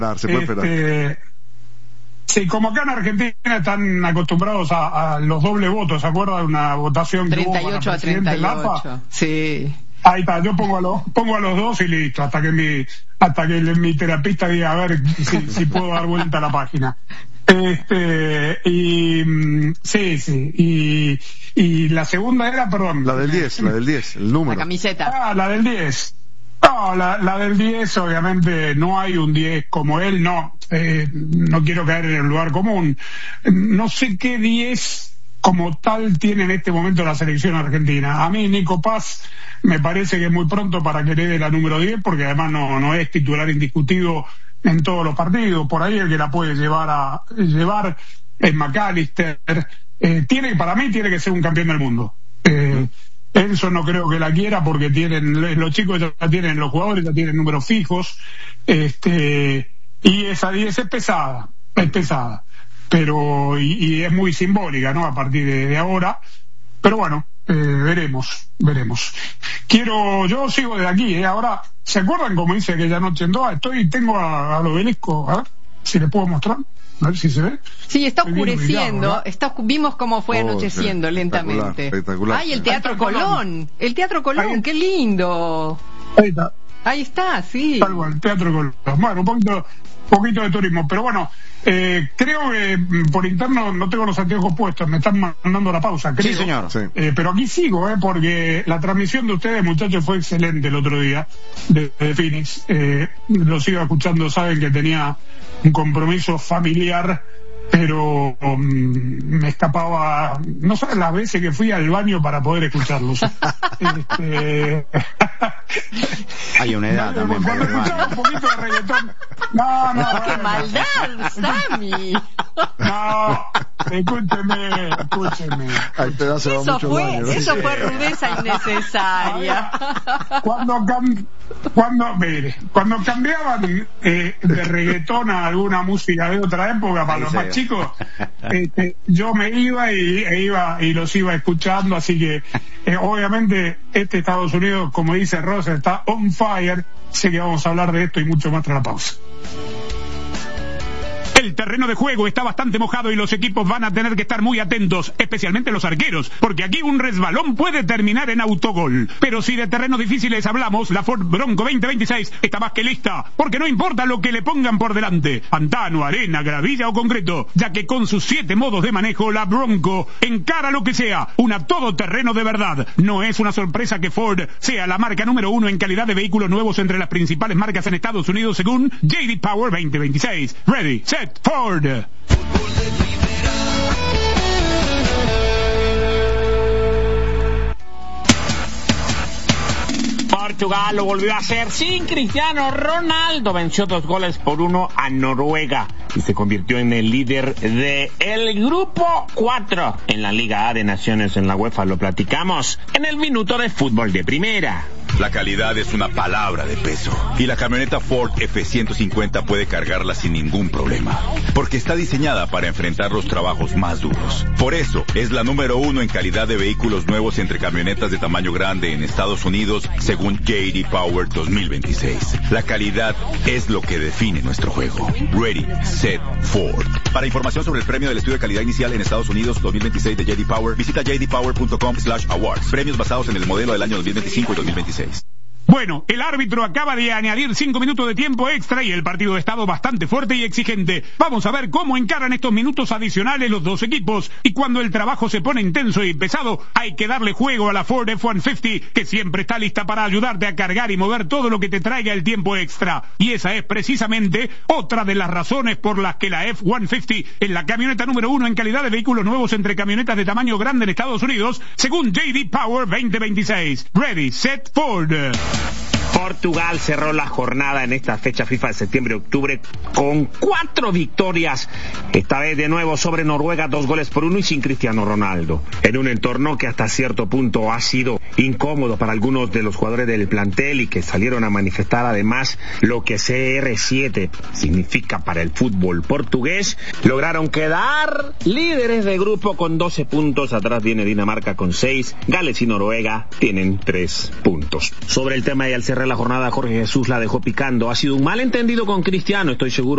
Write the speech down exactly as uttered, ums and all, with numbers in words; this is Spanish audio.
Se puede esperar. Este, sí, como acá en Argentina están acostumbrados a, a los doble votos, ¿se acuerdan de una votación que treinta y hubo ocho para a treinta y ocho. Lapa? Sí. Ahí está, yo pongo a los, pongo a los dos y listo, hasta que mi, hasta que mi terapista diga a ver si, si puedo dar vuelta a la página. Este, y sí, sí, y, y la segunda era, perdón. La del diez, la del diez, el número. La camiseta. Ah, la del diez. No, la, la del diez, obviamente, no hay un diez como él, no. Eh, no quiero caer en el lugar común. No sé qué diez como tal tiene en este momento la selección argentina. A mí, Nico Paz, me parece que es muy pronto para que herede la número diez, porque además no, no es titular indiscutido en todos los partidos. Por ahí el que la puede llevar a llevar es McAllister. Eh, tiene, para mí tiene que ser un campeón del mundo. Eh, Enzo no creo que la quiera porque tienen los chicos ya tienen, los jugadores ya tienen números fijos, este y esa diez es pesada, es pesada, pero y, y es muy simbólica, ¿no? A partir de, de ahora, pero bueno, eh, veremos, veremos. Quiero, yo sigo de aquí, ¿eh? Ahora, ¿se acuerdan como dice aquella noche en Doha? Estoy, tengo a, al obelisco, a ver si les puedo mostrar. A ver si se ve. Sí, está oscureciendo. Mirado, está, vimos cómo fue oh, anocheciendo sí, lentamente. Espectacular. Ay, el Teatro Colón. Colón. El Teatro Colón, Ahí. qué lindo. Ahí está. Ahí está, sí. Tal cual, Teatro Colón. Bueno, un poquito, poquito de turismo. Pero bueno, eh, creo que por interno no tengo los anteojos puestos. Me están mandando la pausa, creo. Sí, señor. Sí. Eh, pero aquí sigo, eh, porque la transmisión de ustedes, muchachos, fue excelente el otro día de, de Phoenix. Eh, lo sigo escuchando, saben que tenía un compromiso familiar, pero um, me escapaba, no sabes las veces que fui al baño para poder escucharlos. este... Hay una edad también. Cuando escuchaba un poquito de reggaetón. No, no. ¡Qué bueno. maldad, Sammy! No, escúcheme, escúcheme. Ahí te da se va Eso mucho fue, baño, ¿no? eso fue rudeza innecesaria. Cuando cam- cuando mire, cuando cambiaban eh, de reggaetón a alguna música de otra época para Ahí los se más ve. chicos, este, yo me iba y e iba y los iba escuchando, así que eh, obviamente este Estados Unidos, como dice Rosa, está on fire. Sé que vamos a hablar de esto y mucho más tras la pausa. El terreno de juego está bastante mojado y los equipos van a tener que estar muy atentos, especialmente los arqueros, porque aquí un resbalón puede terminar en autogol. Pero si de terrenos difíciles hablamos, la Ford Bronco veinte veintiséis está más que lista, porque no importa lo que le pongan por delante, pantano, arena, gravilla o concreto, ya que con sus siete modos de manejo, la Bronco encara lo que sea, una todoterreno de verdad. No es una sorpresa que Ford sea la marca número uno en calidad de vehículos nuevos entre las principales marcas en Estados Unidos según J D Power veinte veintiséis. Ready, set, Ford. Portugal lo volvió a hacer sin Cristiano Ronaldo. Venció dos goles por uno a Noruega y se convirtió en el líder de el grupo cuatro en la Liga A de Naciones en la UEFA. Lo platicamos en el minuto de fútbol de primera. La calidad es una palabra de peso y la camioneta Ford F ciento cincuenta puede cargarla sin ningún problema, porque está diseñada para enfrentar los trabajos más duros. Por eso es la número uno en calidad de vehículos nuevos entre camionetas de tamaño grande en Estados Unidos según J D Power dos mil veintiséis. La calidad es lo que define nuestro juego. Ready, set, Ford. Para información sobre el premio del estudio de calidad inicial en Estados Unidos dos mil veintiséis de J D Power, visita j d power punto com slash awards. Premios basados en el modelo del año dos mil veinticinco y dos mil veintiséis. Bueno, el árbitro acaba de añadir cinco minutos de tiempo extra y el partido ha estado bastante fuerte y exigente. Vamos a ver cómo encaran estos minutos adicionales los dos equipos. Y cuando el trabajo se pone intenso y pesado, hay que darle juego a la Ford F ciento cincuenta, que siempre está lista para ayudarte a cargar y mover todo lo que te traiga el tiempo extra. Y esa es precisamente otra de las razones por las que la F ciento cincuenta es la camioneta número uno en calidad de vehículos nuevos entre camionetas de tamaño grande en Estados Unidos, según J D Power veinte veintiséis. Ready, set, Ford. Portugal cerró la jornada en esta fecha FIFA de septiembre-octubre con cuatro victorias, esta vez de nuevo sobre Noruega, dos goles por uno y sin Cristiano Ronaldo, en un entorno que hasta cierto punto ha sido incómodo para algunos de los jugadores del plantel y que salieron a manifestar además lo que C R siete significa para el fútbol portugués. Lograron quedar líderes de grupo con doce puntos, atrás viene Dinamarca con seis, Gales y Noruega tienen tres puntos. Sobre el tema y al cerrar la jornada, Jorge Jesús la dejó picando. Ha sido un malentendido con Cristiano, estoy seguro